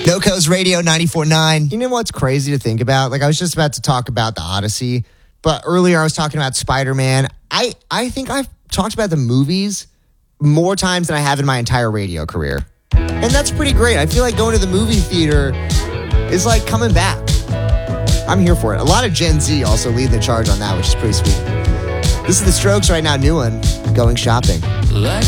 NoCo's Radio 94.9. You know what's crazy to think about? Like, I was just about to talk about the Odyssey, but earlier I was talking about Spider-Man. I think I've talked about the movies more times than I have in my entire radio career. And that's pretty great. I feel like going to the movie theater is like coming back. I'm here for it. A lot of Gen Z also lead the charge on that, which is pretty sweet. This is The Strokes right now, new one, Going Shopping.